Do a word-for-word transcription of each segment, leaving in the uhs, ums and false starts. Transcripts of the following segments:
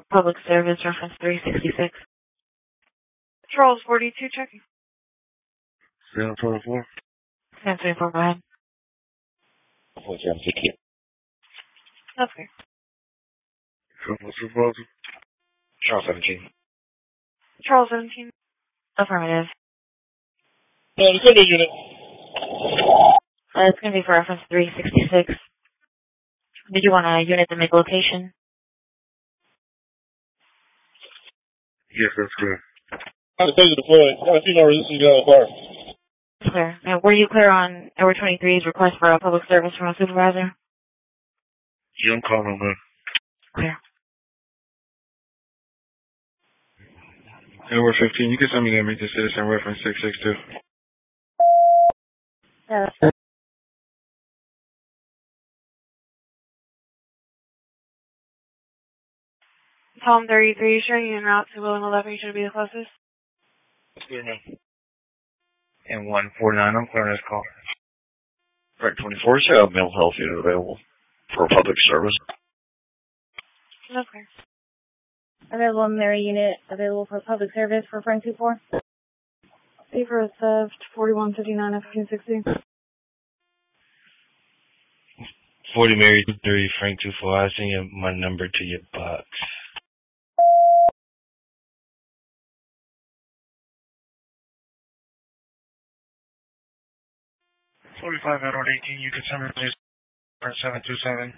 Public Service, reference three sixty-six. Charles forty-two, checking. Sam twenty-four. Sam twenty-four, go ahead. That's okay. Triple supervisor. Charles seventeen. Charles seventeen. Affirmative. No, the center unit. Uh, it's going to be for reference three sixty-six. Did you want a unit to make location? Yes, that's correct. I'm going to tell you deployed. I want to see no resistance get out of the car. Clear. Now, were you clear on Edward twenty-three's request for a public service from a supervisor? Yeah, I'm calling on that. Clear. Edward fifteen, you can send me that meet the citizen reference six six two. Yeah, that's good. Tom thirty-three, showing you en route to William eleven. You should be the closest. That's clear now. And one forty-nine, I'm clearing this call. Right, twenty-four, should have mental health unit available for public service. That's okay. Available Mary unit available for public service for Frank two four. Safer is served forty-one fifty-nine fifteen sixty. forty Mary three, Frank two four. I send you my number to your box. forty-five Edward eighteen, you can send me please. seven two seven.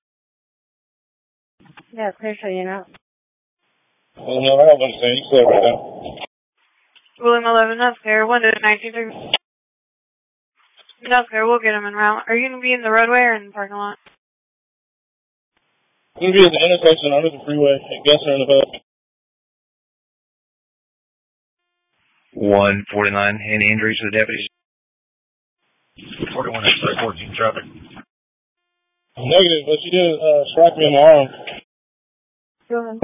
Yeah, clear show you out. Well, no, I don't understand. You clear right now. William eleven, that's clear. one to nineteen thirty. That's clear. We'll get him en route. Are you going to be in the roadway or in the parking lot? I'm going to be at the intersection under the freeway. Guests are in the back. one forty-nine, any injuries to the deputies? forty-one fourteen traffic. Negative, but she did uh, strike me in my arm. Go ahead.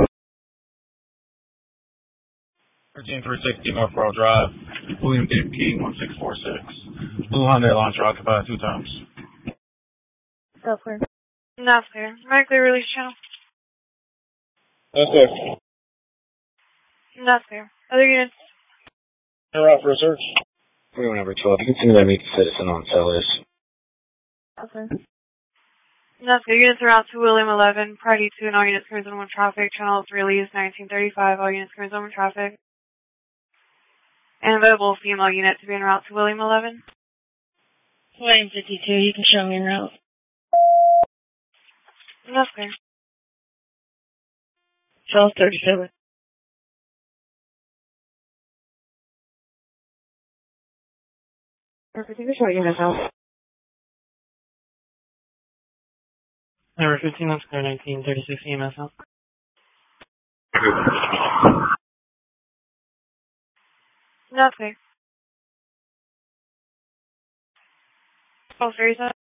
thirteen three sixty North Road Drive, William M. King, one six four six. Blue Hyundai Elantra occupied two times. Go clear. That's clear. Medically release channel. That's it. That's clear. Other units. You're out for a search. Freeway number twelve, you can send me that meet the citizen on cell list. Okay. That's clear. Units are out to William eleven. Priority two and all units clear zone one traffic. Channel three is nineteen thirty-five. All units clear zone one traffic. And available female unit to be en route to William eleven. William fifty-two, you can show me en route. That's clear. Charles thirty-seven. Perfect. You can show unit out. Number fifteen, that's clear. nineteen thirty-six E M S out. That's clear. Charles thirty-seven.